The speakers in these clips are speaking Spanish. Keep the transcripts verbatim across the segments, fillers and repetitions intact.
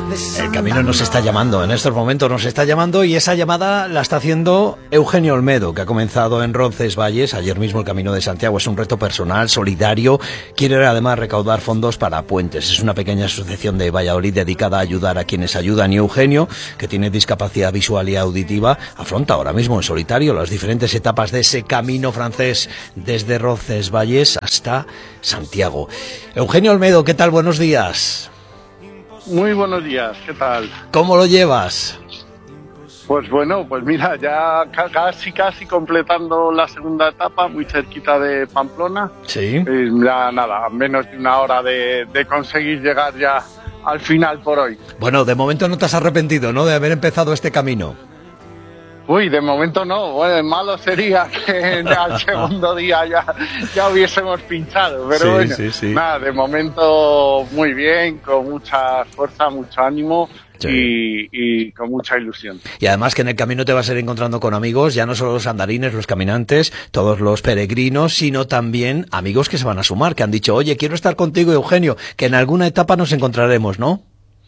El camino nos está llamando, en estos momentos nos está llamando, y esa llamada la está haciendo Eugenio Olmedo, que ha comenzado en Roncesvalles ayer mismo el Camino de Santiago. Es un reto personal, solidario, quiere además recaudar fondos para Puentes. Es una pequeña asociación de Valladolid dedicada a ayudar a quienes ayudan, y Eugenio, que tiene discapacidad visual y auditiva, afronta ahora mismo en solitario las diferentes etapas de ese camino francés desde Roncesvalles hasta Santiago. Eugenio Olmedo, ¿qué tal? Buenos días. Muy buenos días, ¿qué tal? ¿Cómo lo llevas? Pues bueno, pues mira, ya casi casi completando la segunda etapa, muy cerquita de Pamplona. Sí. Y ya nada, menos de una hora de, de conseguir llegar ya al final por hoy. Bueno, de momento no te has arrepentido, ¿no?, de haber empezado este camino. Uy, de momento no. Bueno, malo sería que al segundo día ya, ya hubiésemos pinchado, pero sí, bueno, sí, sí. Nada, de momento muy bien, con mucha fuerza, mucho ánimo. Sí. Y, y con mucha ilusión. Y además que en el camino te vas a ir encontrando con amigos, ya no solo los andarines, los caminantes, todos los peregrinos, sino también amigos que se van a sumar, que han dicho, oye, quiero estar contigo, Eugenio, que en alguna etapa nos encontraremos, ¿no?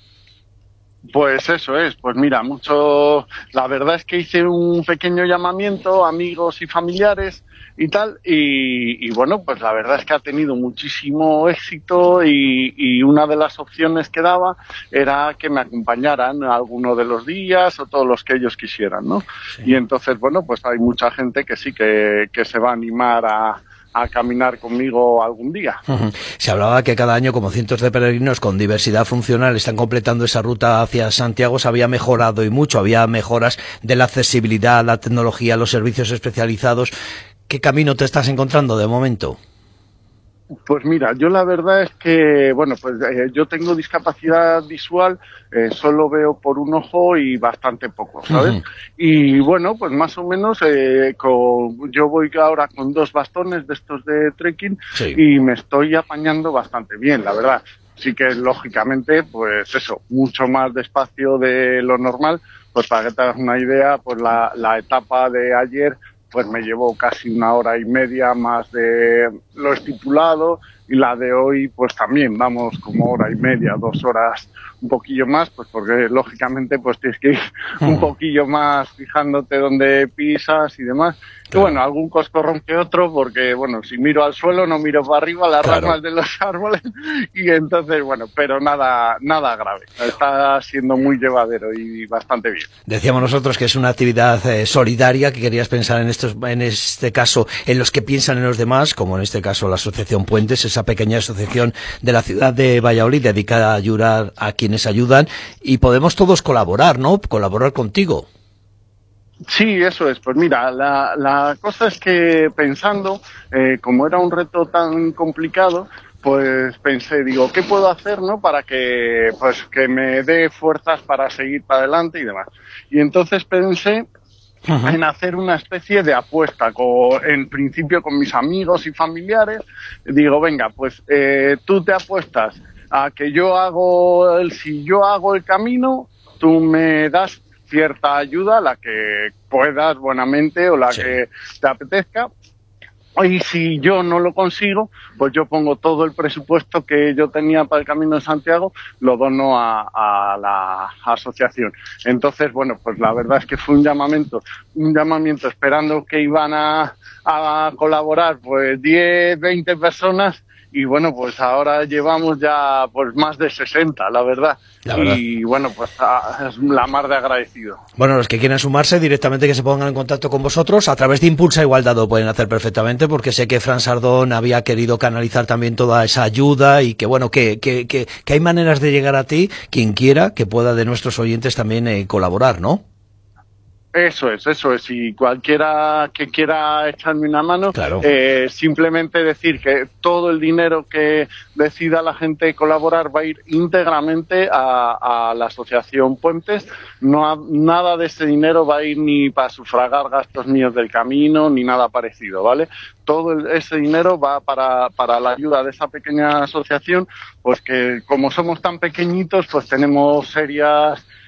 Pues eso es, pues mira, mucho, la verdad es que hice un pequeño llamamiento a amigos y familiares y tal, y, y bueno, pues la verdad es que ha tenido muchísimo éxito, y, y una de las opciones que daba era que me acompañaran alguno de los días o todos los que ellos quisieran, ¿no? Sí. Y entonces, bueno, pues hay mucha gente que sí que, que se va a animar a a caminar conmigo algún día. Uh-huh. Se hablaba que cada año, como cientos de peregrinos con diversidad funcional están completando esa ruta hacia Santiago, se había mejorado y mucho, había mejoras de la accesibilidad, la tecnología, los servicios especializados. ¿Qué camino te estás encontrando de momento? Pues mira, yo la verdad es que, bueno, pues eh, yo tengo discapacidad visual, eh, solo veo por un ojo y bastante poco, ¿sabes? Uh-huh. Y bueno, pues más o menos eh, con, yo voy ahora con dos bastones de estos de trekking, sí, y me estoy apañando bastante bien, la verdad. Sí que lógicamente, pues eso, mucho más despacio de lo normal. Pues para que te hagas una idea, pues la, la etapa de ayer pues me llevó casi una hora y media más de lo estipulado, y la de hoy pues también vamos como hora y media, dos horas, un poquillo más, pues porque lógicamente pues tienes que ir un poquillo más fijándote dónde pisas y demás. Y bueno, algún coscorrón que otro, porque bueno, si miro al suelo no miro para arriba, las claro. ramas de los árboles, y entonces bueno, pero nada nada grave, está siendo muy llevadero y bastante bien. Decíamos nosotros que es una actividad eh, solidaria, que querías pensar en estos, en este caso en los que piensan en los demás, como en este caso la Asociación Puentes, esa pequeña asociación de la ciudad de Valladolid dedicada a ayudar a quienes ayudan, y podemos todos colaborar, ¿no? Colaborar contigo. Sí, eso es. Pues mira, la, la cosa es que pensando, eh, como era un reto tan complicado, pues pensé, digo, ¿qué puedo hacer, no? Para que, pues, que me dé fuerzas para seguir para adelante y demás. Y entonces pensé uh-huh. en hacer una especie de apuesta, con, en principio con mis amigos y familiares. Digo, venga, pues eh, tú te apuestas a que yo hago el, si yo hago el camino, tú me das cierta ayuda, la que puedas buenamente o la sí. que te apetezca. Y si yo no lo consigo, pues yo pongo todo el presupuesto que yo tenía para el Camino de Santiago, lo dono a, a la asociación. Entonces, bueno, pues la verdad es que fue un llamamiento, un llamamiento esperando que iban a, a colaborar pues diez, veinte personas. Y bueno, pues ahora llevamos ya pues más de sesenta, la verdad. La verdad. Y bueno, pues a, es la mar de agradecido. Bueno, los que quieran sumarse directamente, que se pongan en contacto con vosotros a través de Impulsa Igualdad, lo pueden hacer perfectamente, porque sé que Fran Sardón había querido canalizar también toda esa ayuda, y que bueno, que, que, que, que hay maneras de llegar a ti, quien quiera que pueda de nuestros oyentes también eh, colaborar, ¿no? Eso es, eso es. Y cualquiera que quiera echarme una mano, claro. eh, simplemente decir que todo el dinero que decida la gente colaborar va a ir íntegramente a, a la Asociación Puentes. No ha, nada de ese dinero va a ir ni para sufragar gastos míos del camino, ni nada parecido, ¿vale? Todo el, ese dinero va para, para la ayuda de esa pequeña asociación, pues que como somos tan pequeñitos, pues tenemos serias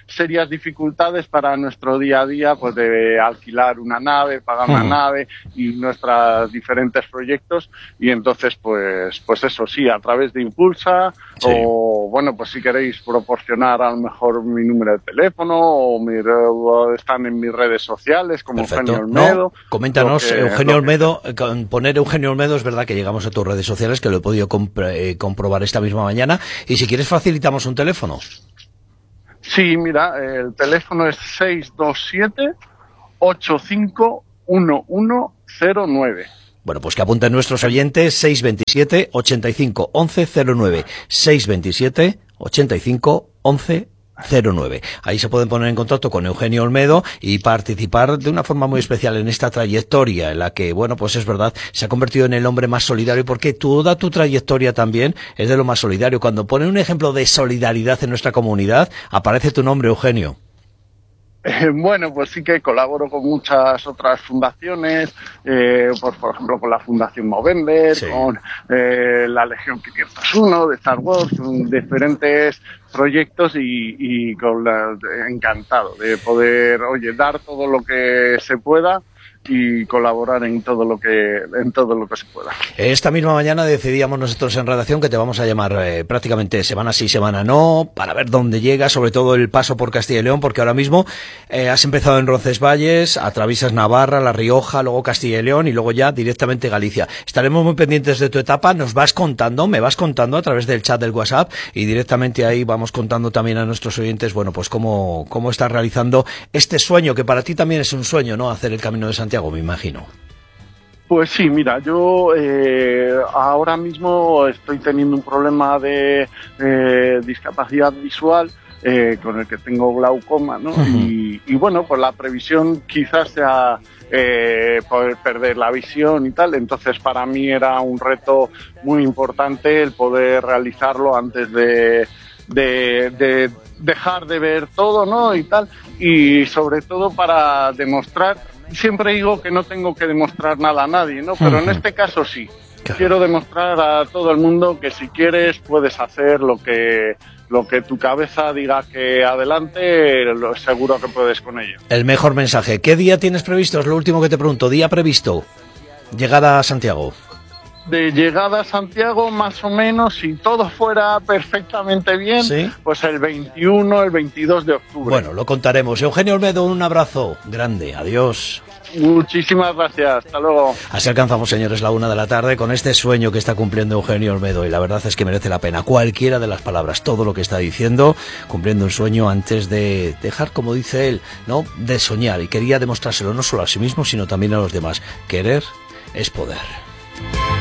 serias dificultades para nuestro día a día, pues de alquilar una nave, pagar una uh-huh. nave y nuestros diferentes proyectos. Y entonces, pues, pues eso sí, a través de Impulsa, sí. o bueno, pues si queréis proporcionar a lo mejor mi número de teléfono, o, mi, o están en mis redes sociales, como Perfecto. Eugenio Olmedo. No, coméntanos, que, Eugenio Olmedo, que... con poner Eugenio Olmedo, es verdad que llegamos a tus redes sociales, que lo he podido comp- eh, comprobar esta misma mañana, y si quieres facilitamos un teléfono. Sí, mira, el teléfono es seis dos siete, ocho cinco uno uno cero nueve. Bueno, pues que apunten nuestros oyentes, seis dos siete, ocho cinco, once cero nueve, seis dos siete, ocho cinco, once cero nueve. Ahí se pueden poner en contacto con Eugenio Olmedo y participar de una forma muy especial en esta trayectoria en la que, bueno, pues es verdad, se ha convertido en el hombre más solidario, porque toda tu trayectoria también es de lo más solidario. Cuando ponen un ejemplo de solidaridad en nuestra comunidad, aparece tu nombre, Eugenio. Eh, bueno, pues sí que colaboro con muchas otras fundaciones, eh, pues por ejemplo con la Fundación Movember, sí. con eh, la Legión quinientos uno de Star Wars, con diferentes proyectos y, y con la, encantado de poder, oye, dar todo lo que se pueda y colaborar en todo lo que en todo lo que se pueda. Esta misma mañana decidíamos nosotros en redacción que te vamos a llamar eh, prácticamente semana sí, semana no, para ver dónde llega, sobre todo el paso por Castilla y León, porque ahora mismo eh, has empezado en Roncesvalles, atraviesas Navarra, La Rioja, luego Castilla y León y luego ya directamente Galicia. Estaremos muy pendientes de tu etapa, nos vas contando, me vas contando a través del chat del WhatsApp y directamente ahí vamos contando también a nuestros oyentes, bueno, pues cómo, cómo estás realizando este sueño, que para ti también es un sueño, ¿no? Hacer el Camino de Santiago, me imagino. Pues sí, mira, yo eh, ahora mismo estoy teniendo un problema de eh, discapacidad visual eh, con el que tengo glaucoma, ¿no? Uh-huh. Y, y bueno, pues la previsión quizás sea eh, poder perder la visión y tal, entonces para mí era un reto muy importante el poder realizarlo antes de, de, de dejar de ver todo, ¿no? Y tal, y sobre todo para demostrar. Siempre digo que no tengo que demostrar nada a nadie, ¿no? Pero uh-huh. en este caso sí. Claro. Quiero demostrar a todo el mundo que si quieres puedes hacer lo que lo que tu cabeza diga que adelante, lo seguro que puedes con ello. El mejor mensaje. ¿Qué día tienes previsto? Es lo último que te pregunto. ¿Día previsto? Llegada a Santiago. De llegada a Santiago, más o menos, si todo fuera perfectamente bien, ¿sí? Pues el veintiuno, el veintidós de octubre. Bueno, lo contaremos. Eugenio Olmedo, un abrazo grande. Adiós. Muchísimas gracias. Hasta luego. Así alcanzamos, señores, la una de la tarde con este sueño que está cumpliendo Eugenio Olmedo. Y la verdad es que merece la pena cualquiera de las palabras, todo lo que está diciendo, cumpliendo un sueño antes de dejar, como dice él, ¿no?, de soñar. Y quería demostrárselo no solo a sí mismo, sino también a los demás. Querer es poder.